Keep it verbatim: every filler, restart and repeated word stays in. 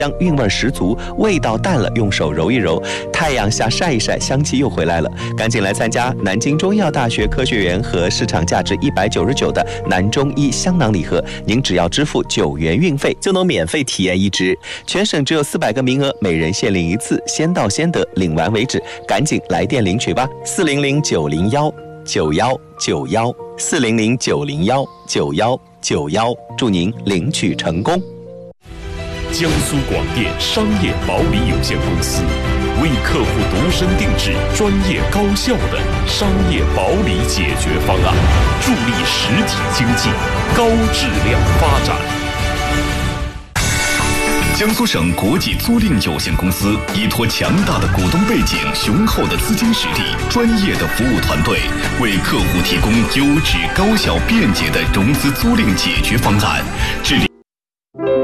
香韵味十足，味道淡了用手揉一揉，太阳下晒一晒，香气又回来了。赶紧来参加南京中医药大学科学园和市场价值一百九十九的南中医香囊礼盒，您只要支付九元运费就能免费体验一支，全省只有四百个名额，每人限领一次，先到先得，领完为止。赶紧来电领取吧，四零零九零幺九幺九幺四零零九零幺九幺九幺，祝您领取成功。 江苏广电商业保理有限公司为客户度身定制、专业高效的商业保理解决方案，助力实体经济高质量发展。 江苏省国际租赁有限公司依托强大的股东背景、雄厚的资金实力、专业的服务团队，为客户提供优质、高效、便捷的融资租赁解决方案，致力